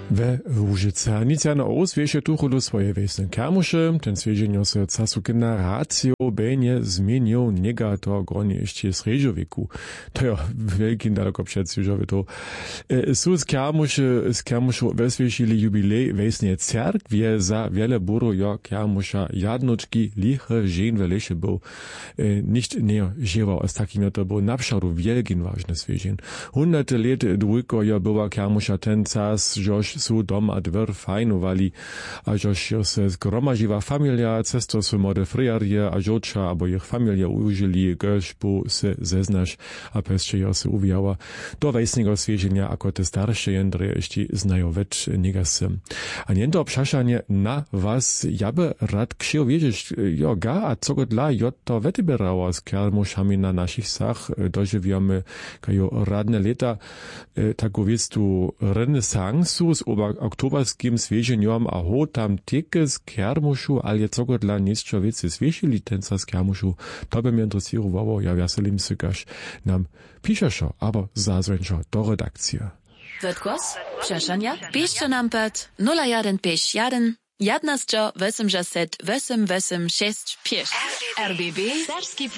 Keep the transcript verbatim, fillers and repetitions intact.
We Łużyce Nicjana Oswiesie tuchulu swoje wiesne kermusze, ten swieżenio se casu generacjo będzie zmienił niega to gronie jeszcze z Reżowiku. To ja wielkim daleko przed już to. Su z kermusze, z kermuszu weswiesili jubilej wiesnie cerkwie za wiele buru jo kermusza jadnoczki liche żen welesze był. Nicht nie żywał z takim to był napszadu wielkim ważny swieżen. Hunderte lat dwójko jo była kermusza ten cas, joż su dom a dwór fajnowali, a joż se zgromadziła familia, cesto su młode friarje, a żocza, abo ich familia użyli, goż bu se zeznasz, a pesce jo se uwijała do wejsnego swieżenia, ako te starsze jędre jeszcze znają wecz niegasy. A nie to obszaszanie na was, ja by rad ksiał wiedzieć, jo ga, a co go dla jo to wetyberało z kermuszami na naszych sach, dożywiamy kajo radne leta, taką wistu renesansu z oktoberskim swieżeniom, a ho tam teke z kermuszu, ale co go dla nieszczo wiece swieżili tenca z kermuszu, to by mnie interesowało, ja weselim se gaż nam piszeszo, aber zazwęczo do redakcja. Wetgłos? Przeszania? Piszcie nam pod nula jeden pięć jeden jedenaście osiemdziesiąt osiem osiem osiem sześć pięć. R B B